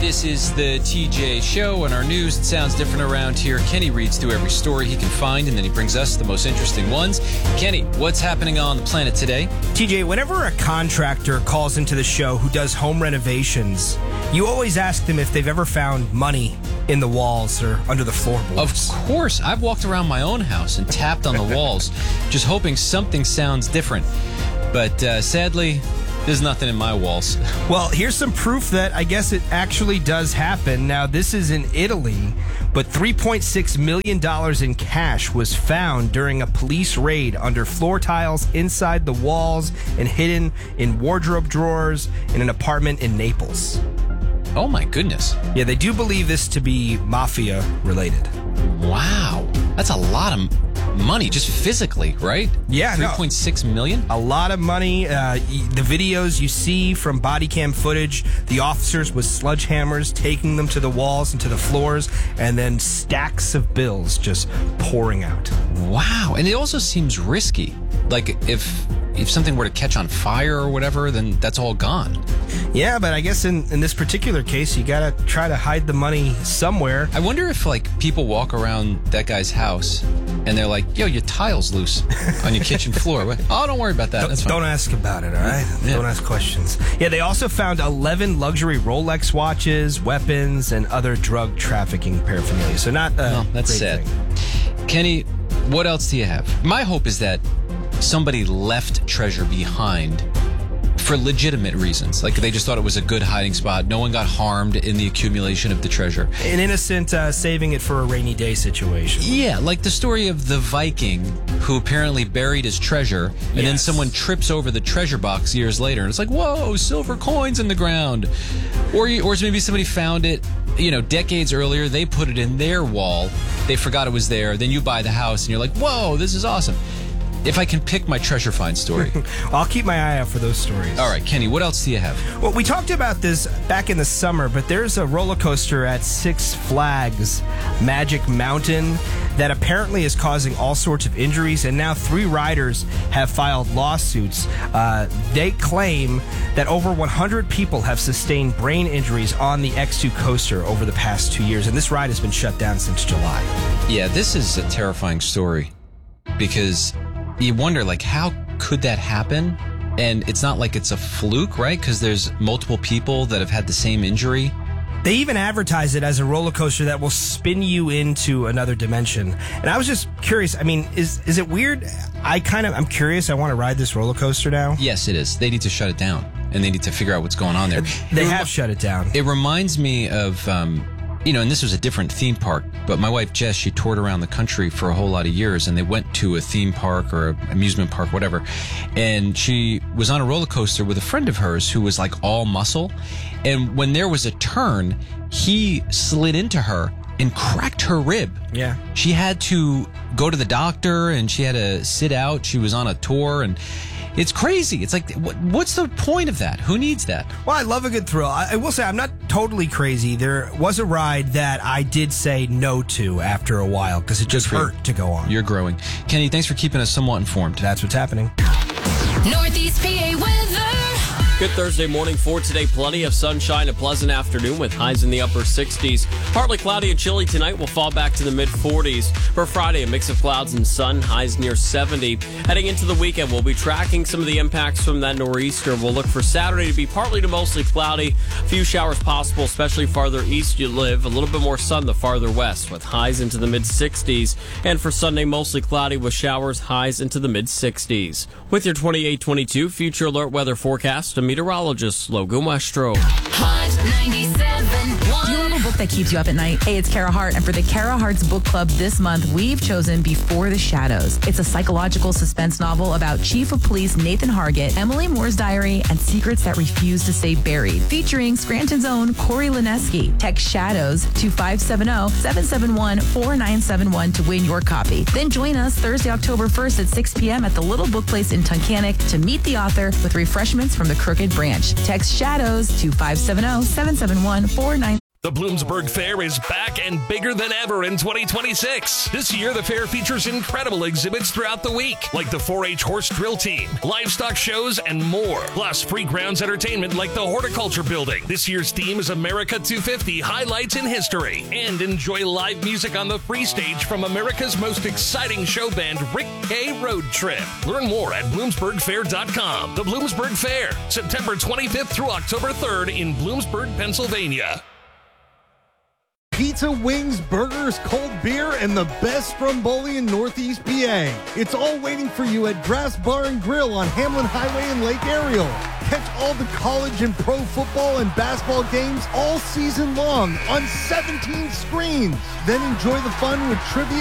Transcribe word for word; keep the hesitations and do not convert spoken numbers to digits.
This is the T J Show. On our news, it sounds different around here. Kenny reads through every story he can find, and then he brings us the most interesting ones. Kenny, what's happening on the planet today? T J, whenever a contractor calls into the show who does home renovations, you always ask them if they've ever found money in the walls or under the floorboards. Of course. I've walked around my own house and tapped on the walls, just hoping something sounds different. But uh, sadly, there's nothing in my walls. Well, here's some proof that I guess it actually does happen. Now, this is in Italy, but three point six million dollars in cash was found during a police raid under floor tiles inside the walls and hidden in wardrobe drawers in an apartment in Naples. Oh, my goodness. Yeah, they do believe this to be mafia related. Wow. That's a lot of money, just physically, right? Yeah, no. three point six million dollars? A lot of money. Uh, the videos you see from body cam footage, the officers with sledgehammers taking them to the walls and to the floors, and then stacks of bills just pouring out. Wow. And it also seems risky. Like, if if something were to catch on fire or whatever, then that's all gone. Yeah, but I guess in, in this particular case, you gotta try to hide the money somewhere. I wonder if, like, people walk around that guy's house and they're like, yo, your tile's loose on your kitchen floor. Oh, don't worry about that. Don't, That's fine. Don't ask about it, all right? Yeah. Don't ask questions. Yeah, they also found eleven luxury Rolex watches, weapons, and other drug trafficking paraphernalia. So not a Well, that's great sad. thing. Kenny, what else do you have? My hope is that somebody left treasure behind for legitimate reasons. Like, they just thought it was a good hiding spot. No one got harmed in the accumulation of the treasure. An innocent uh, saving it for a rainy day situation. Yeah, like the story of the Viking who apparently buried his treasure, and then Yes. someone trips over the treasure box years later, and it's like, whoa, silver coins in the ground. Or, you, or maybe somebody found it, you know, decades earlier, they put it in their wall, they forgot it was there, then you buy the house, and you're like, whoa, this is awesome. If I can pick my treasure find story. I'll keep my eye out for those stories. All right, Kenny, what else do you have? Well, we talked about this back in the summer, but there's a roller coaster at Six Flags Magic Mountain that apparently is causing all sorts of injuries, and now three riders have filed lawsuits. Uh, they claim that over one hundred people have sustained brain injuries on the X two coaster over the past two years, and this ride has been shut down since July. Yeah, this is a terrifying story because you wonder, like, how could that happen? And it's not like it's a fluke, right? Because there's multiple people that have had the same injury. They even advertise it as a roller coaster that will spin you into another dimension. And I was just curious. I mean, is is it weird? I kind of, I'm curious. I want to ride this roller coaster now. Yes, it is. They need to shut it down, and they need to figure out what's going on there. They It have remi- shut it down. It reminds me of, um, you know, and this was a different theme park, but my wife Jess, she toured around the country for a whole lot of years, and they went to a theme park or an amusement park, whatever, and she was on a roller coaster with a friend of hers who was like all muscle, and when there was a turn, he slid into her and cracked her rib. Yeah. She had to go to the doctor, and she had to sit out. She was on a tour, and it's crazy. It's like, what, what's the point of that? Who needs that? Well, I love a good thrill. I, I will say I'm not totally crazy. There was a ride that I did say no to after a while because it just Good for you. hurt to go on. You're growing. Kenny, thanks for keeping us somewhat informed. That's what's happening. Northeast P A weather. Good Thursday morning for today. Plenty of sunshine, a pleasant afternoon with highs in the upper sixties. Partly cloudy and chilly tonight. We'll fall back to the mid forties. For Friday, a mix of clouds and sun, highs near seventy. Heading into the weekend, we'll be tracking some of the impacts from that nor'easter. We'll look for Saturday to be partly to mostly cloudy. A few showers possible, especially farther east you live. A little bit more sun the farther west with highs into the mid sixties. And for Sunday, mostly cloudy with showers, highs into the mid sixties. With your twenty-eight twenty-two Future Alert weather forecast, a meteorologist, Logan Westro. Hot ninety-seven point one. Do you love a book that keeps you up at night? Hey, it's Kara Hart, and for the Kara Hart's Book Club this month, we've chosen Before the Shadows. It's a psychological suspense novel about Chief of Police Nathan Hargett, Emily Moore's diary, and secrets that refuse to stay buried. Featuring Scranton's own Corey Lineski. Text SHADOWS to five seven zero, seven seven one, four nine seven one to win your copy. Then join us Thursday, October first at six p.m. at the Little Book Place in Tunkhannock to meet the author with refreshments from the Crooked Branch. Text SHADOWS to five seven zero, seven seven one, four nine seven one. The Bloomsburg Fair is back and bigger than ever in twenty twenty-six. This year, the fair features incredible exhibits throughout the week, like the four H horse drill team, livestock shows, and more. Plus, free grounds entertainment like the Horticulture Building. This year's theme is America two fifty, Highlights in History. And enjoy live music on the free stage from America's most exciting show band, Rick K. Road Trip. Learn more at bloomsburg fair dot com. The Bloomsburg Fair, September twenty-fifth through October third in Bloomsburg, Pennsylvania. Pizza, wings, burgers, cold beer, and the best Stromboli in Northeast P A. It's all waiting for you at Grass Bar and Grill on Hamlin Highway in Lake Ariel. Catch all the college and pro football and basketball games all season long on seventeen screens. Then enjoy the fun with trivia